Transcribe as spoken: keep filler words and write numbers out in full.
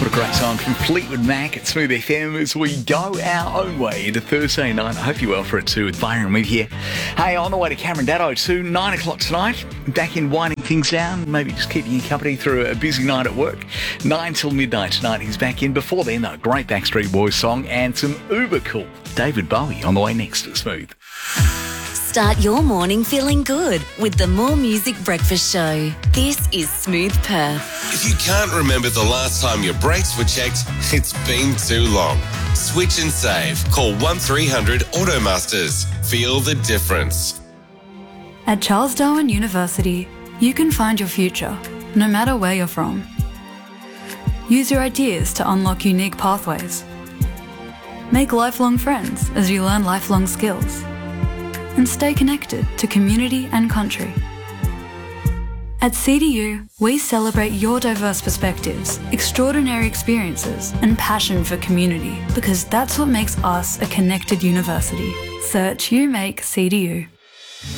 What a great song from Fleetwood Mac at Smooth F M as we go our own way into Thursday night. I hope you're well for it too with Byron Reed here. Hey, on the way to Cameron Daddo to nine o'clock tonight. Back in winding things down, maybe just keeping you company through a busy night at work. nine till midnight tonight he's back in. Before then though, great Backstreet Boys song and some uber cool David Bowie on the way next to Smooth. Start your morning feeling good with the More Music Breakfast Show. This is Smooth Perth. If you can't remember the last time your brakes were checked, it's been too long. Switch and save. Call one three hundred Automasters. Feel the difference. At Charles Darwin University, you can find your future, no matter where you're from. Use your ideas to unlock unique pathways. Make lifelong friends as you learn lifelong skills. And stay connected to community and country. At C D U, we celebrate your diverse perspectives, extraordinary experiences, and passion for community, because that's what makes us a connected university. Search U Make C D U.